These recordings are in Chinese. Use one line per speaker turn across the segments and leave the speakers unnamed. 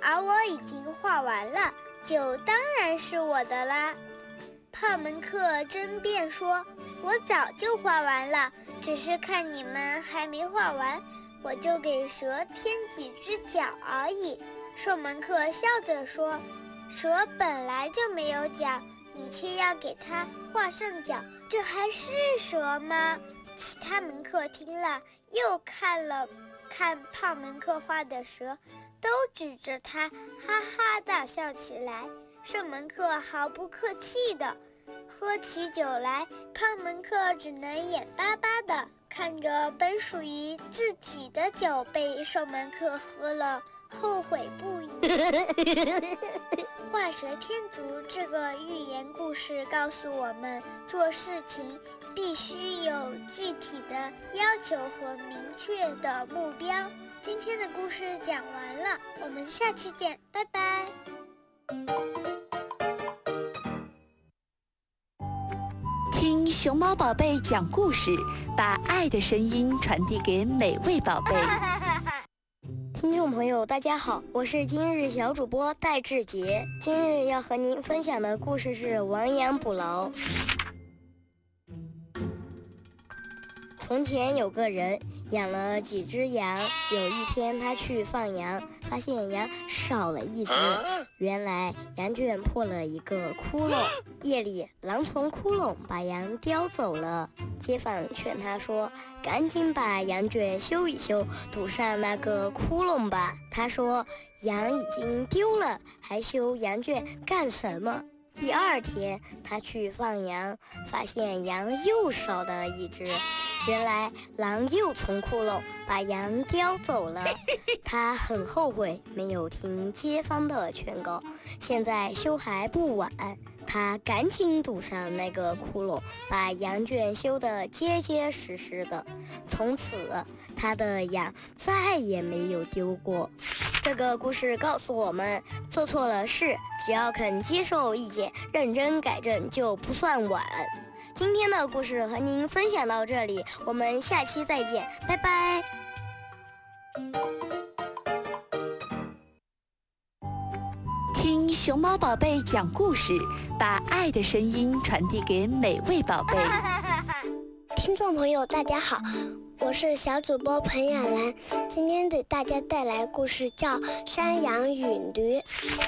而我已经画完了，就当然是我的啦。胖门客争辩说，我早就画完了，只是看你们还没画完，我就给蛇添几只脚而已。瘦门客笑着说，蛇本来就没有脚，你却要给它画上脚，这还是蛇吗？其他门客听了，又看胖门客画的蛇，都指着他哈哈大笑起来。瘦门客毫不客气的喝起酒来，胖门客只能眼巴巴的看着本属于自己的酒被瘦门客喝了，后悔不已。画蛇添足这个寓言故事告诉我们，做事情必须有具体的要求和明确的目标。今天的故事讲完了，我们下期见，拜拜。
听熊猫宝贝讲故事，把爱的声音传递给每位宝贝。
听众朋友大家好，我是今日小主播戴志杰。今日要和您分享的故事是亡羊补牢。从前有个人养了几只羊，有一天他去放羊，发现羊少了一只，原来羊圈破了一个窟窿，夜里狼从窟窿把羊叼走了。街坊劝他说，赶紧把羊圈修一修，堵上那个窟窿吧。他说，羊已经丢了，还修羊圈干什么？第二天他去放羊，发现羊又少了一只，原来狼又从窟窿把羊叼走了。他很后悔没有听街坊的劝告，现在修还不晚。他赶紧堵上那个窟窿，把羊圈修得结结实实的。从此他的羊再也没有丢过。这个故事告诉我们，做错了事，只要肯接受意见，认真改正，就不算晚。今天的故事和您分享到这里，我们下期再见，拜拜。
听熊猫宝贝讲故事，把爱的声音传递给每位宝贝。
听众朋友大家好，我是小主播彭雅兰，今天给大家带来故事叫《山羊与驴》。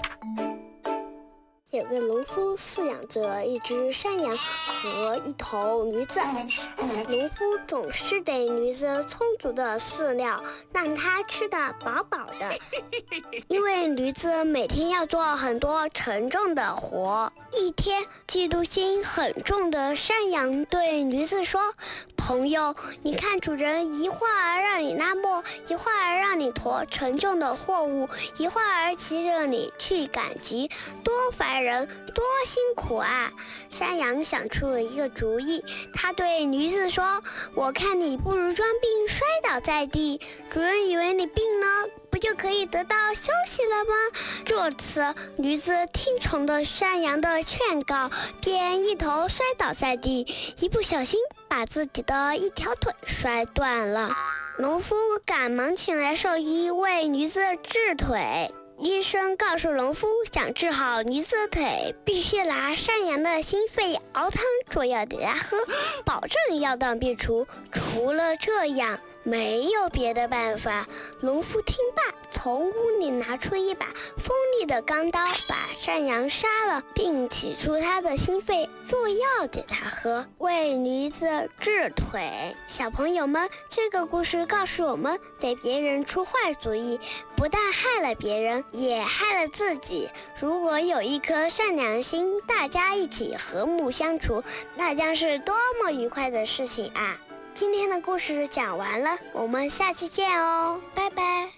有个农夫饲养着一只山羊和一头驴子，农夫总是给驴子充足的饲料，让它吃得饱饱的，因为驴子每天要做很多沉重的活。一天，嫉妒心很重的山羊对驴子说，朋友，你看主人一会儿让你拉磨，一会儿让你驮沉重的货物，一会儿骑着你去赶集，多烦人，多辛苦啊！山羊想出了一个主意，他对驴子说，我看你不如装病摔倒在地，主人以为你病了，不就可以得到休息了吗？这次驴子听从了山羊的劝告，便一头摔倒在地，一不小心把自己的一条腿摔断了。农夫赶忙请来兽医为驴子治腿。医生告诉农夫，想治好驴子的腿，必须拿山羊的心肺熬汤做药给它喝，保证药到病除。除了这样，没有别的办法。农夫听罢，从屋里拿出一把锋利的钢刀，把山羊杀了，并取出它的心肺做药给它喝，为驴子治腿。小朋友们，这个故事告诉我们，对别人出坏主意，不但害了别人，也害了自己。如果有一颗善良心，大家一起和睦相处，那将是多么愉快的事情啊！今天的故事讲完了，我们下期见哦，拜拜。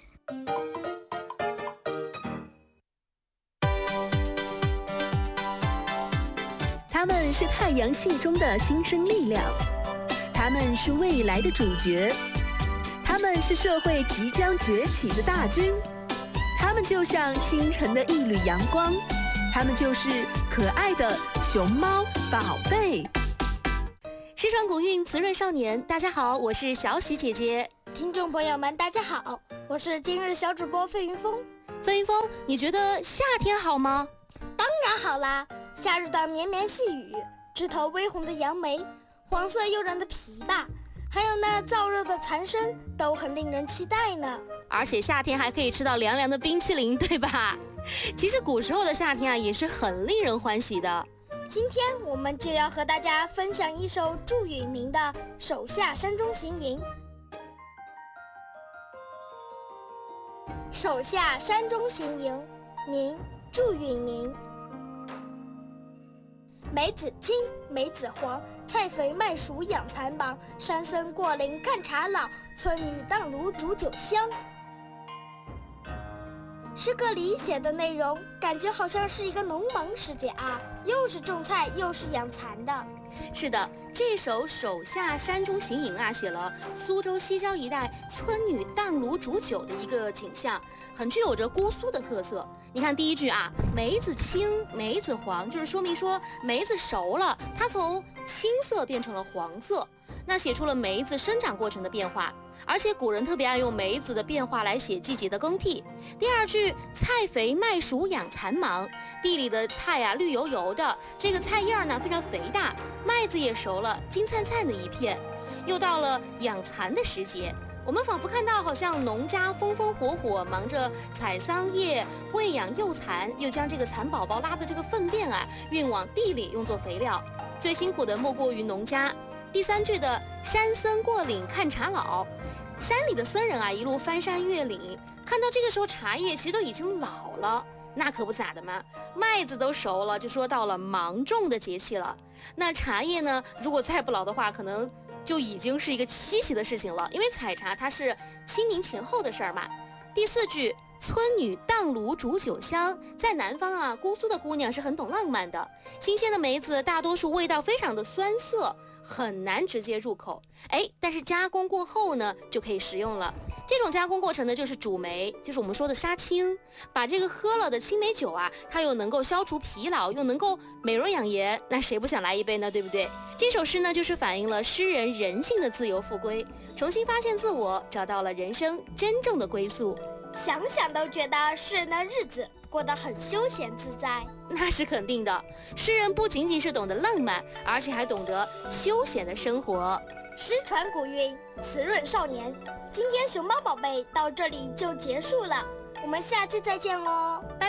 他们是太阳系中的新生力量，他们是未来的主角，他们是社会即将崛起的大军，他们就像清晨的一缕阳光，他们就是可爱的熊猫宝贝。
时传古韵，慈润少年，大家好，我是小喜姐姐。
听众朋友们大家好，我是今日小主播费云峰。
费云峰，你觉得夏天好吗？
当然好啦，夏日的绵绵细雨，枝头微红的杨梅，黄色诱人的枇杷，还有那燥热的蚕参，都很令人期待呢。
而且夏天还可以吃到凉凉的冰淇淋，对吧？其实古时候的夏天啊，也是很令人欢喜的。
今天我们就要和大家分享一首祝允明的《手下山中行吟》。手下山中行吟，明，祝允明。梅子青，梅子黄，菜肥麦熟养蚕忙。山僧过岭看茶老，村女荡炉煮酒香。诗歌里写的内容，感觉好像是一个农忙时节啊，又是种菜又是养蚕的。
是的，这首《手下山中行吟》啊，写了苏州西郊一带村女荡炉煮酒的一个景象，很具有着姑苏的特色。你看第一句啊，梅子青，梅子黄，就是说明说梅子熟了，它从青色变成了黄色，那写出了梅子生长过程的变化。而且古人特别爱用梅子的变化来写季节的更替。第二句，菜肥麦熟养蚕忙，地里的菜啊绿油油的，这个菜叶呢非常肥大，麦子也熟了，金灿灿的一片。又到了养蚕的时节，我们仿佛看到好像农家风风火火忙着采桑叶、喂养幼蚕，又将这个蚕宝宝拉的这个粪便啊运往地里用作肥料，最辛苦的莫过于农家。第三句的山僧过岭看茶老，山里的僧人啊一路翻山越岭，看到这个时候茶叶其实都已经老了，那可不咋的嘛，麦子都熟了，就说到了芒种的节气了。那茶叶呢，如果再不老的话，可能就已经是一个稀奇的事情了，因为采茶它是清明前后的事儿嘛。第四句，村女荡炉煮酒香，在南方啊，姑苏的姑娘是很懂浪漫的。新鲜的梅子大多数味道非常的酸涩，很难直接入口，但是加工过后呢，就可以食用了。这种加工过程呢，就是煮梅，就是我们说的杀青，把这个喝了的青梅酒啊，它又能够消除疲劳，又能够美容养颜，那谁不想来一杯呢？对不对？这首诗呢，就是反映了诗人人性的自由复归，重新发现自我，找到了人生真正的归宿。
想想都觉得诗人的日子过得很休闲自在。
那是肯定的，诗人不仅仅是懂得浪漫，而且还懂得休闲的生活。
诗传古韵，词润少年。今天熊猫宝贝到这里就结束了，我们下期再见喽，拜拜。